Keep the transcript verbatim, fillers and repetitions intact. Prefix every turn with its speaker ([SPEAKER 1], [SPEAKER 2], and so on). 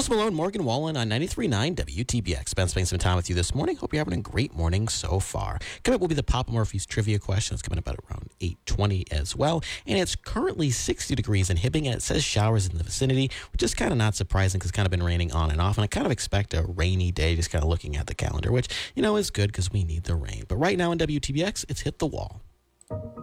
[SPEAKER 1] Post Malone, Morgan Wallen on ninety-three point nine W T B X. Ben spending some time with you this morning. Hope you're having a great morning so far. Coming up will be the Papa Murphy's trivia questions coming up at around eight twenty as well. And it's currently sixty degrees in Hibbing, and it says showers in the vicinity, which is kind of not surprising because it's kind of been raining on and off. And I kind of expect a rainy day just kind of looking at the calendar, which, you know, is good because we need the rain. But right now in W T B X, it's hit the wall.